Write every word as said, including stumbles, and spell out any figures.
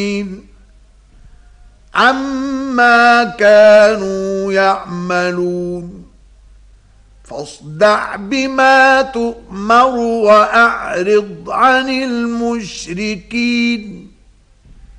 عما كانوا يعملون فاصدع بما تؤمر وأعرض عن المشركين